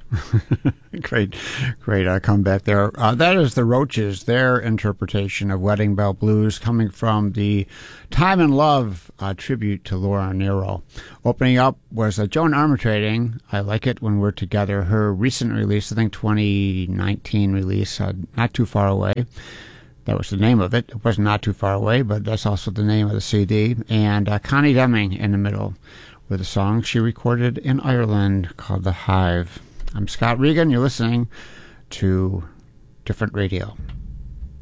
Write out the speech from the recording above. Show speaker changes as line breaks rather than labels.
Great, great comeback there. That is the Roaches, their interpretation of Wedding Bell Blues, coming from the Time and Love tribute to Laura Nyro. Opening up was Joan Armatrading, I Like It When We're Together, her recent release, I think 2019 release, Not Too Far Away. That was the name of it. It was Not Too Far Away, but that's also the name of the CD. And Connie Deming in the middle with a song she recorded in Ireland called The Hive. I'm Scott Regan. You're listening to Different Radio.